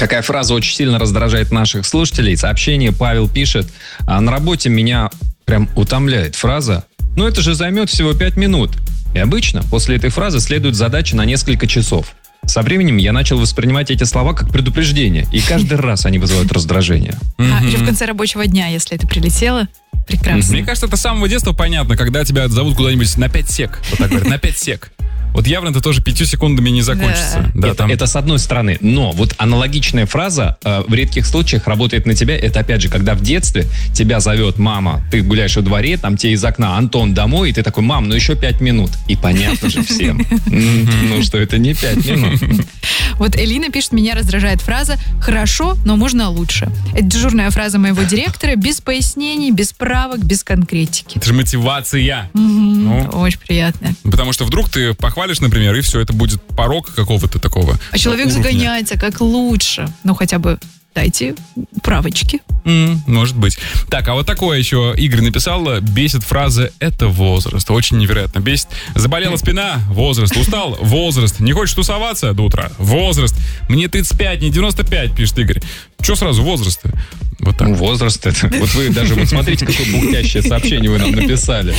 Какая фраза очень сильно раздражает наших слушателей? Сообщение Павел пишет: на работе меня прям утомляет фраза: ну это же займет всего 5 минут. И обычно после этой фразы следует задача на несколько часов. Со временем я начал воспринимать эти слова как предупреждение, и каждый раз они вызывают раздражение. Или в конце рабочего дня, если это прилетело. Прекрасно. Мне кажется, это с самого детства понятно, когда тебя зовут куда-нибудь на 5 сек. Вот так говорят, на 5 сек. Вот явно это тоже 5 секундами не закончится. Да. Это с одной стороны. Но вот аналогичная фраза в редких случаях работает на тебя. Это опять же, когда в детстве тебя зовет мама, ты гуляешь во дворе, там тебе из окна: Антон, домой, и ты такой: мам, ну еще 5 минут. И понятно же всем, ну что это не 5 минут. Вот Элина пишет: меня раздражает фраза «хорошо, но можно лучше». Это дежурная фраза моего директора, без пояснений, без правок, без конкретики. Это же мотивация. Очень приятно. Потому что вдруг ты похвалишь, например, и все, это будет порог какого-то такого. А человек загоняется как лучше. Ну, хотя бы дайте правочки. Может быть. Так, а вот такое еще Игорь написал: бесит фраза «это возраст». Очень невероятно бесит. Заболела спина? Возраст. Устал? Возраст. Не хочешь тусоваться до утра? Возраст. Мне 35, не 95, пишет Игорь. Че сразу возраст-то? Вот так. Возраст это. Вот вы даже вот смотрите, какое бухтящее сообщение вы нам написали.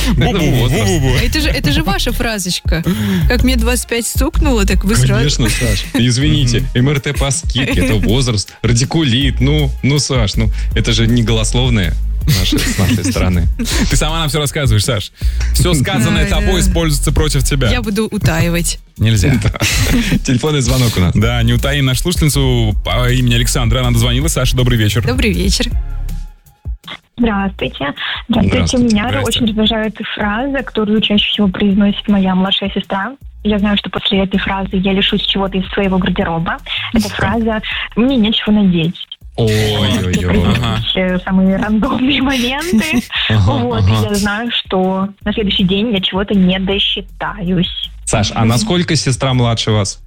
Это же ваша фразочка. Как мне 25 стукнуло, так вы сразу. Конечно, Саш. Извините, МРТ по скидке, это возраст, радикулит. Ну, Саш, это же не голословное с нашей стороны. Ты сама нам все рассказываешь, Саш. Все сказанное тобой используется против тебя. Я буду утаивать. Нельзя. Телефонный звонок у нас. Да, не утаим нашу слушательницу по имени Александра. Она дозвонилась. Саша, добрый вечер. Добрый вечер. Здравствуйте. Меня очень раздражает фраза, которую чаще всего произносит моя младшая сестра. Я знаю, что после этой фразы я лишусь чего-то из своего гардероба. Эта фраза «мне нечего надеть». Ой-ой-ой. Самые рандомные моменты. Я знаю, что на следующий день я чего-то не досчитаюсь. Саш, а насколько сестра младше вас?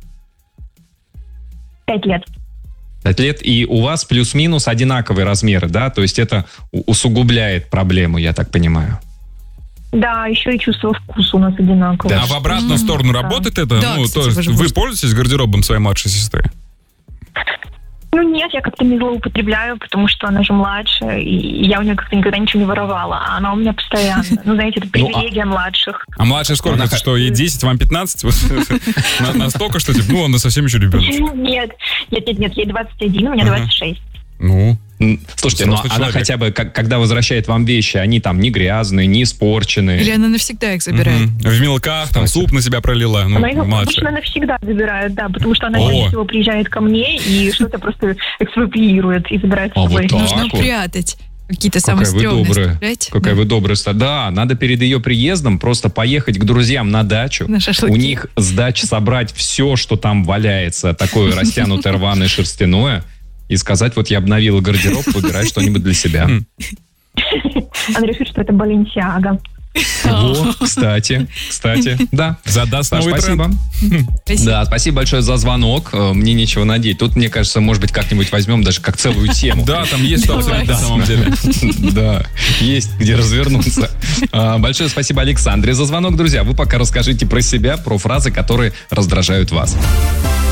5 лет. 5 лет, и у вас плюс-минус одинаковые размеры, да? То есть это усугубляет проблему, я так понимаю. Да, еще и чувство вкуса у нас одинаковое. Да, а в обратную сторону работает это? Да, кстати, то есть вы пользуетесь гардеробом своей младшей сестры? Нет, я как-то не злоупотребляю, потому что она же младше, и я у нее как-то никогда ничего не воровала, а она у меня постоянно. Знаете, это привилегия младших. А младшая сколько? Это что, ей 10, вам 15? Настолько, что типа, она совсем еще ребенок. Нет, ей 21, у меня 26. Слушайте, но она хотя бы, когда возвращает вам вещи, они там не грязные, не испорченные. Или она навсегда их забирает? В мелках, там суп на себя пролила. Она их обычно навсегда забирает, да, потому что она чаще всего приезжает ко мне и что-то просто экспроприирует и забирает с собой. Нужно прятать. Какие-то самые стрёмные. Какая вы добрая. Да, надо перед ее приездом просто поехать к друзьям на дачу. У них с дачи собрать все, что там валяется, такое растянутое, рваное, шерстяное, и сказать: вот я обновила гардероб, выбирай что-нибудь для себя. Она решит, что это Баленсиага. О, кстати, да. Задаст новый тренд. Да, спасибо большое за звонок. Мне нечего надеть. Тут, мне кажется, может быть, как-нибудь возьмем даже как целую тему. Да, там есть что обсудить на самом деле. Да, есть где развернуться. Большое спасибо Александре за звонок, друзья. Вы пока расскажите про себя, про фразы, которые раздражают вас.